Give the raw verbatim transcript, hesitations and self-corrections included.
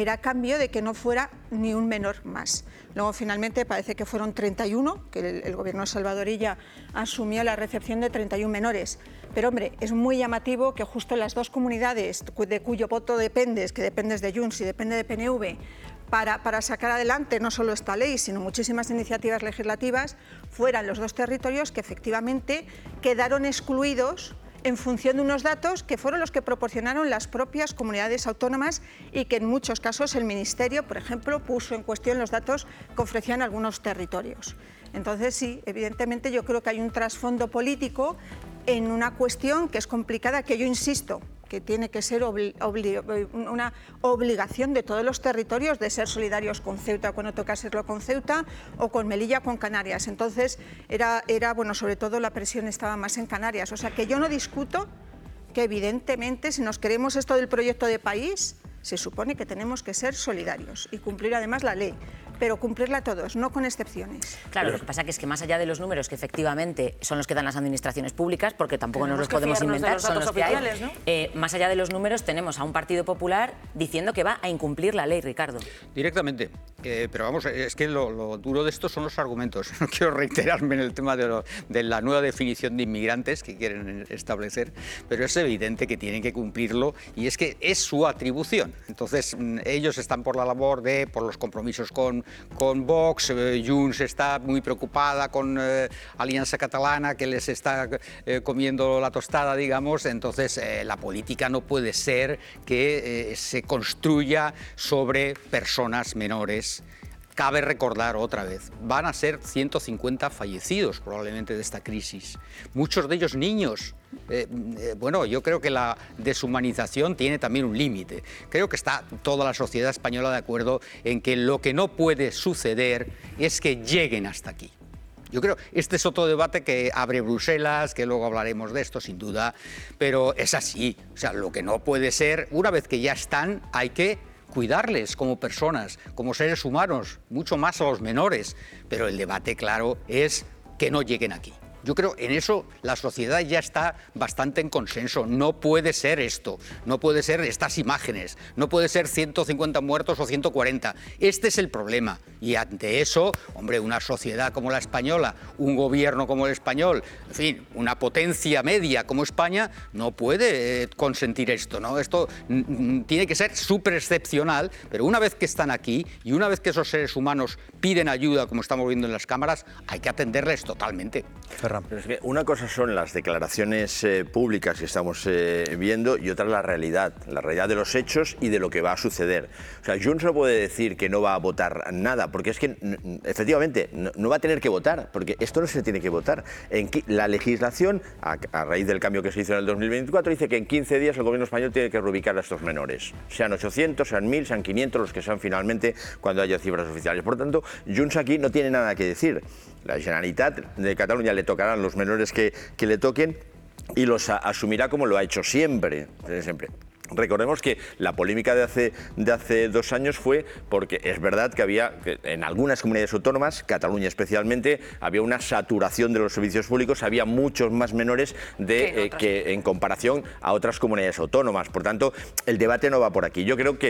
era a cambio de que no fuera ni un menor más. Luego finalmente parece que fueron treinta y uno, que el, el gobierno de Salvador Illa asumió la recepción de treinta y uno menores. Pero hombre, es muy llamativo que justo las dos comunidades de cuyo voto dependes, que dependes de Junts y depende de P N V, para, para sacar adelante no solo esta ley, sino muchísimas iniciativas legislativas, fueran los dos territorios que efectivamente quedaron excluidos en función de unos datos que fueron los que proporcionaron las propias comunidades autónomas y que en muchos casos el Ministerio, por ejemplo, puso en cuestión los datos que ofrecían algunos territorios. Entonces, sí, evidentemente yo creo que hay un trasfondo político en una cuestión que es complicada, que yo insisto, que tiene que ser obli obli una obligación de todos los territorios de ser solidarios con Ceuta cuando toca serlo con Ceuta o con Melilla con Canarias. Entonces, era, era, bueno, sobre todo la presión estaba más en Canarias. O sea, que yo no discuto que evidentemente si nos queremos esto del proyecto de país, se supone que tenemos que ser solidarios y cumplir además la ley, pero cumplirla todos, no con excepciones. Claro, lo que pasa que es que más allá de los números que efectivamente son los que dan las administraciones públicas, porque tampoco nos los podemos inventar, son los que hay, ¿no? eh, más allá de los números tenemos a un Partido Popular diciendo que va a incumplir la ley, Ricardo. Directamente, eh, pero vamos, es que lo, lo duro de esto son los argumentos. No quiero reiterarme en el tema de, lo, de la nueva definición de inmigrantes que quieren establecer, pero es evidente que tienen que cumplirlo y es que es su atribución. Entonces, ellos están por la labor de, por los compromisos con, con Vox, eh, Junts está muy preocupada con eh, Alianza Catalana, que les está eh, comiendo la tostada, digamos. Entonces, eh, la política no puede ser que eh, se construya sobre personas menores. Cabe recordar otra vez, van a ser ciento cincuenta fallecidos probablemente de esta crisis, muchos de ellos niños. Eh, eh, bueno, yo creo que la deshumanización tiene también un límite. Creo que está toda la sociedad española de acuerdo en que lo que no puede suceder es que lleguen hasta aquí. Yo creo, este es otro debate que abre Bruselas, que luego hablaremos de esto sin duda, pero es así. O sea, lo que no puede ser, una vez que ya están, hay que cuidarles como personas, como seres humanos, mucho más a los menores, pero el debate, claro, es que no lleguen aquí. Yo creo en eso la sociedad ya está bastante en consenso. No puede ser esto, no puede ser estas imágenes, no puede ser ciento cincuenta muertos o ciento cuarenta. Este es el problema. Y ante eso, hombre, una sociedad como la española, un gobierno como el español, en fin, una potencia media como España, no puede eh, consentir esto, ¿no? Esto tiene que ser súper excepcional, pero una vez que están aquí y una vez que esos seres humanos piden ayuda, como estamos viendo en las cámaras, hay que atenderles totalmente. Pero es que una cosa son las declaraciones eh, públicas que estamos eh, viendo y otra la realidad, la realidad de los hechos y de lo que va a suceder. O sea, Junts no puede decir que no va a votar nada, porque es que efectivamente no, no va a tener que votar, porque esto no se tiene que votar. En, la legislación, a, a raíz del cambio que se hizo en el dos mil veinticuatro, dice que en quince días el gobierno español tiene que reubicar a estos menores, sean ochocientos, sean mil, sean quinientos, los que sean finalmente cuando haya cifras oficiales. Por tanto, Junts aquí no tiene nada que decir. La Generalitat de Cataluña le tocarán los menores que, que le toquen y los a, asumirá como lo ha hecho siempre, siempre. Recordemos que la polémica de hace, de hace dos años fue porque es verdad que había, que en algunas comunidades autónomas, Cataluña especialmente, había una saturación de los servicios públicos, había muchos más menores de, eh, que en comparación a otras comunidades autónomas. Por tanto, el debate no va por aquí. Yo creo que